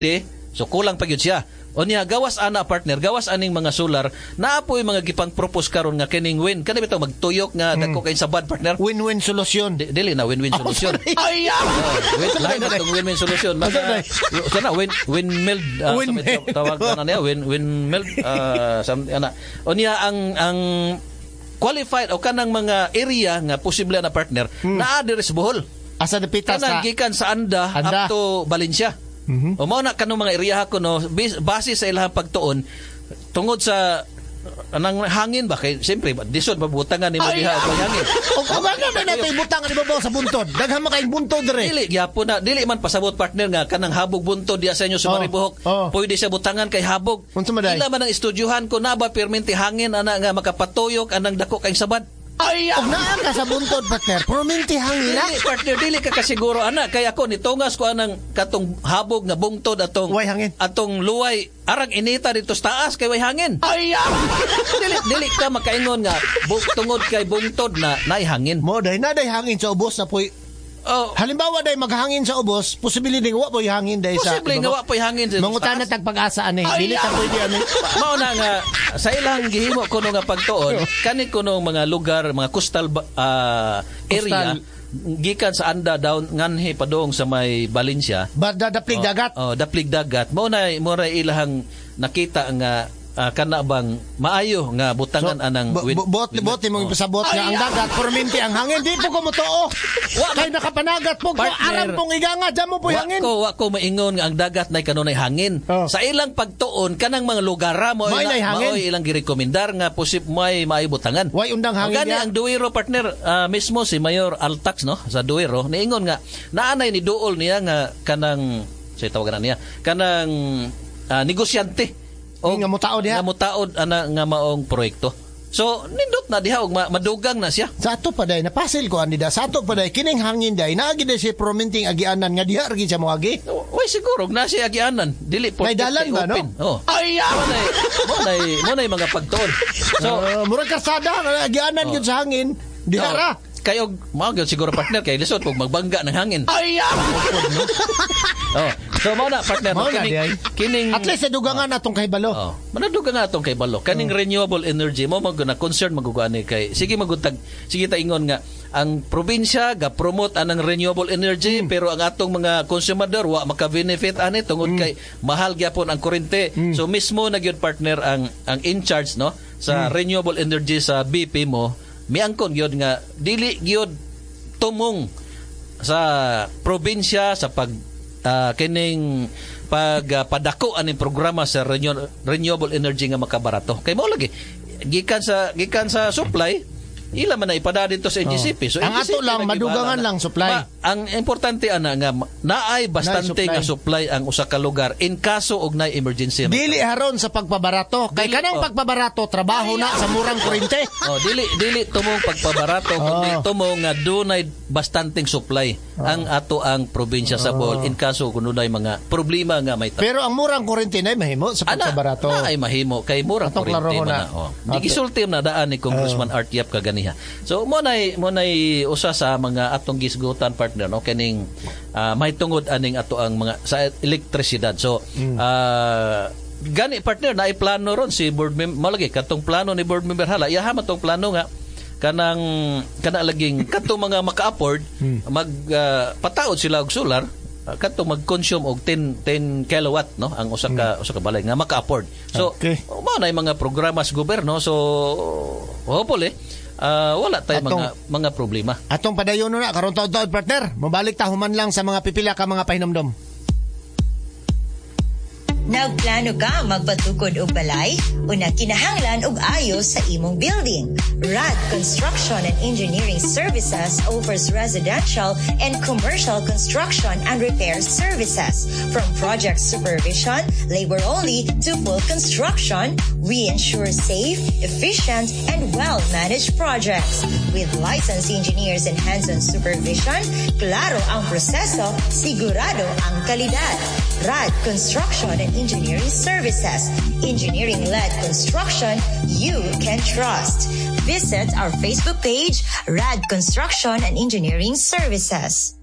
So kulang pa gyud siya. O niya gawas ana partner, gawas aning mga solar naapoy mga gipang propose karon nga kining wind. Kani bitaw magtuyok nga dako kay sabad partner. Win-win solusyon. Dili na win-win solution. Ay, Lain na itong win-win solution. Sana windmill. Tawag na niya. Windmill. O niya ang qualified o kanang mga area nga posible na partner na address Bohol. Asa dapita sa gikan sa Anda up to Valencia. O mao na kanong mga area ko no base sa ilahang pagtuon tungod sa anang hangin ba kay siyempre disod mabutangan nimo diha og hangin. O kabaga na natin butangan di ba sa buntod. Daghan makaing buntod dire. Dili gyapon na dili man pasabot partner nga kanang habog buntod diha sa inyo sa Maribohok. Pwede siya butangan kay habog. Ila man ang estudyohan ko na ba permente hangin ana nga makapatuyok anang dako kay sabad. Ay, naa ka sa buntod, partner. Permente hangin na. Dili, partner, dili ka kasiguro, ana. Kaya ako, nitungas ko anang katong habog nga bungtod atong way hangin. Atong luway. Arang inita dito sa taas kay way hangin. Ay, dili ka makaingon nga tungod kay bungtod na naihangin. Mo, dahil na hangin sa ubos na po'y halimbawa dahil maghangin sa ubos, posibilidad nga wa po'y hangin dahil sa... Posible nga wa po'y hangin sa mangutan na tagpag-asa ani. Dili ta pwede ani. Mao na nga sa ilang gihimo kuno nga pagtuon, kani kuno mga lugar, mga coastal area gikan sa Anda down nganhi padong sa may Valencia. Daplig dagat. Daplig dagat. Mao na ilahang nakita nga kana bang maayo nga butangan anang bot mong pasabot nga ang dagat permente ang hangin di po ko motoo kay nakapanagat po ko aram pong iganga dyan mo po hangin wa ko maingon nga ang dagat nay kanunay hangin sa ilang pagtuon kanang mga lugar mo ilang girekomendar nga may butangan way undang hangin gani ang Duero partner mismo si Mayor Altax no sa Duero niingon nga naanay ni duol niya nga kanang say tawagan niya kanang negosyante nga mutaod diha. Nga mutaod ana nga maong proyekto. So nindot na diha og madugang na siya. Sa ato pa day napasil ko anida. Sa ato pa day kining hangin day naagi day si permenting agianan nga diha agi siya mo agi. Way siguro na si agianan. Dili po. May dalan ba no? Ay mo nay mga pagtuon. So murag kasada nga agianan gyud sa hangin. Diha ra. Kayo mao gyud siguro partner kay lisod pag magbangga ng hangin. Ay So mao na partner kining at least dugangan atong kay balo. Manadugangan atong kay balo. Kaning renewable energy mo na concern magugani kay sige ta ingon nga ang probinsya ga promote anang renewable energy pero ang atong mga konsumador wa maka-benefit ani tungod kay mahal gyapon ang kuryente. So mismo na gyud partner ang in charge no sa renewable energy sa BP mo miangkon gyud nga dili gyud tumong sa probinsya sa kining padako aning programa sa renewable energy nga makabarato kay mao lagi gikan sa supply ila man na ipada dito sa NGCP. So ang ato lang madugangan lang supply. Ang importante ana nga naay bastante nga supply ang usa ka lugar in kaso og naay emergency. Dili haron sa pagpabarato. Kay kanang pagpabarato trabaho na sa murang kuryente. Dili tumong pagpabarato kundi tumong nga dunay bastanteng supply ang ato ang probinsya sa Bohol in kaso kun dunay mga problema nga may Pero ang murang kuryente nay mahimo sa pagpabarato. Ay mahimo kay murang kuryente man. Gisulti na daan ni Congressman Art Yap kagani. So mo nay usa sa mga atong gisgutan partner no kaning may tungod aning ato ang mga sa elektrisidad. So gani partner na plano ron si board member malagi katong plano ni board member hala iyaha man tong plano nga kana laging katong mga maka-afford pataod sila og solar katong mag-consume og 10 kilowatt no ang usa ka balay nga maka-afford. So mao nay mga programa sa gobyerno so hopefully wala tayong mga problema. Atong padayon na karon taud-taud partner. Mabalik ta human lang sa mga pipila ka mga pahinomdom. Nagplano ka magpatukod og balay o kinahanglan og ayos sa imong building? Rad Construction and Engineering Services offers residential and commercial construction and repair services. From project supervision, labor only, to full construction, we ensure safe, efficient, and well-managed projects. With licensed engineers and hands-on supervision, klaro ang proseso, sigurado ang kalidad. Rad Construction and Engineering Services. Engineering-led construction you can trust. Visit our Facebook page, Rad Construction and Engineering Services.